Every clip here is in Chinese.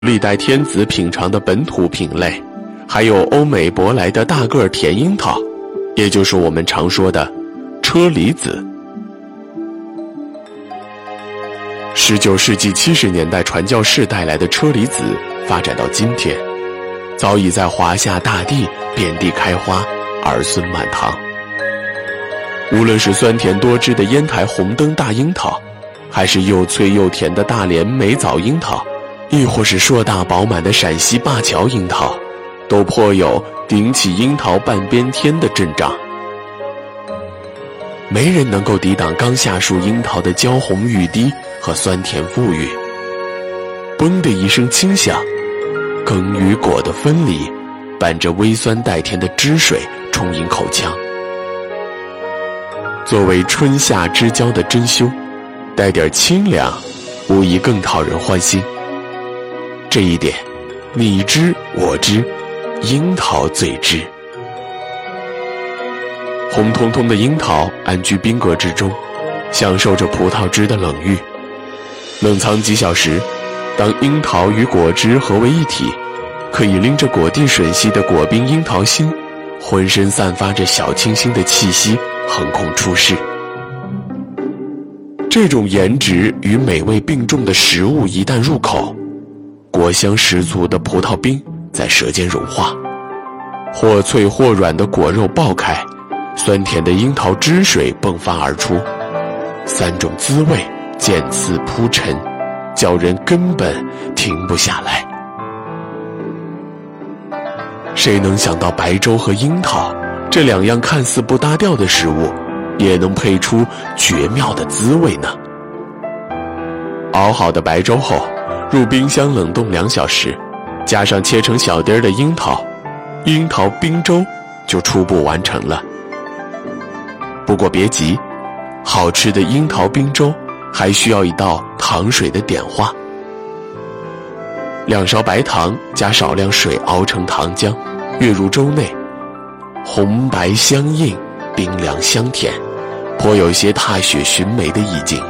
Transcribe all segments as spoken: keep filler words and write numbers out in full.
历代天子品尝的本土品类，还有欧美舶来的大个甜樱桃，也就是我们常说的车厘子。十九世纪七十年代传教士带来的车厘子发展到今天，早已在华夏大地遍地开花，儿孙满堂。无论是酸甜多汁的烟台红灯大樱桃，还是又脆又甜的大连梅枣樱桃，亦或是硕大饱满的陕西灞桥樱桃，都颇有顶起樱桃半边天的阵仗。没人能够抵挡刚下树樱桃的娇红欲滴和酸甜馥郁。嘣的一声轻响，羹与果的分离，伴着微酸带甜的汁水冲饮口腔。作为春夏之交的珍馐，带点清凉，无疑更讨人欢心。这一点，你知我知，樱桃最知。红彤彤的樱桃安居冰格之中，享受着葡萄汁的冷郁。冷藏几小时，当樱桃与果汁合为一体，可以拎着果蒂吮吸的果冰樱桃心，浑身散发着小清新的气息，横空出世。这种颜值与美味并重的食物一旦入口，果香十足的葡萄冰在舌尖融化，或脆或软的果肉爆开，酸甜的樱桃汁水迸发而出，三种滋味渐次铺陈，叫人根本停不下来。谁能想到白粥和樱桃这两样看似不搭调的食物，也能配出绝妙的滋味呢？熬好的白粥后，入冰箱冷冻两小时，加上切成小丁儿的樱桃，樱桃冰粥就初步完成了。不过别急，好吃的樱桃冰粥还需要一道糖水的点化。两勺白糖加少量水熬成糖浆，跃入粥内，红白相映，冰凉香甜，颇有些踏雪寻梅的意境。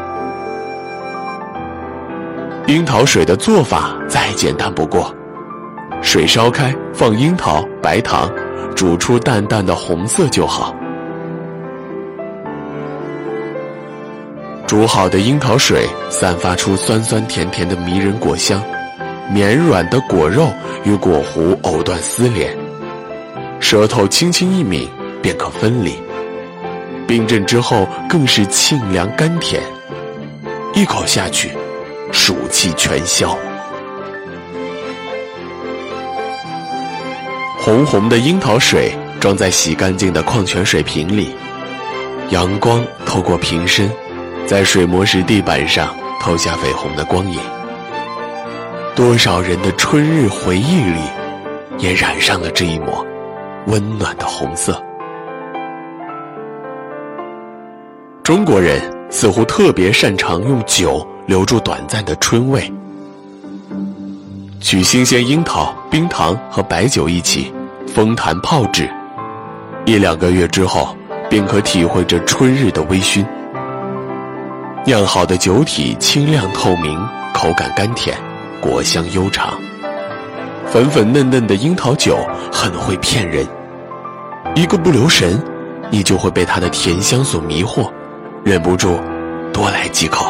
樱桃水的做法再简单不过，水烧开，放樱桃、白糖，煮出淡淡的红色就好。煮好的樱桃水散发出酸酸甜甜的迷人果香，绵软的果肉与果核藕断丝连，舌头轻轻一抿便可分离。冰镇之后更是沁凉甘甜，一口下去，暑气全消。红红的樱桃水装在洗干净的矿泉水瓶里，阳光透过瓶身，在水磨石地板上投下绯红的光影。多少人的春日回忆里，也染上了这一抹温暖的红色。中国人似乎特别擅长用酒留住短暂的春味。取新鲜樱桃、冰糖和白酒一起封坛泡制，一两个月之后便可体会这春日的微醺。酿好的酒体清亮透明，口感甘甜，果香悠长。粉粉嫩嫩的樱桃酒很会骗人，一个不留神，你就会被它的甜香所迷惑，忍不住多来几口。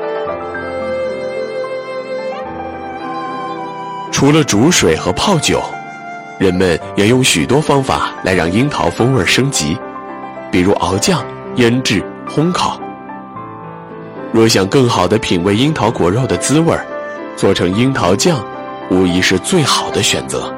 除了煮水和泡酒，人们也用许多方法来让樱桃风味升级，比如熬酱、腌制、烘烤。若想更好地品味樱桃果肉的滋味，做成樱桃酱无疑是最好的选择。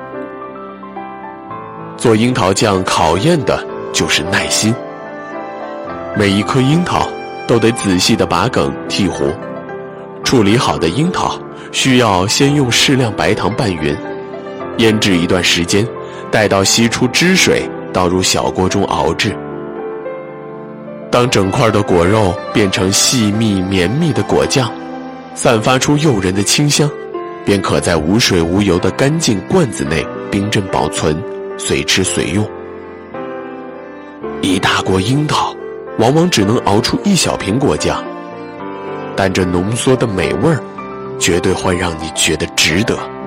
做樱桃酱考验的就是耐心，每一颗樱桃都得仔细地拔梗剔核。处理好的樱桃需要先用适量白糖拌匀，腌制一段时间，待到吸出汁水，倒入小锅中熬制。当整块的果肉变成细密绵密的果酱，散发出诱人的清香，便可在无水无油的干净罐子内冰镇保存，随吃随用。一大锅樱桃往往只能熬出一小瓶果酱，但这浓缩的美味儿绝对会让你觉得值得。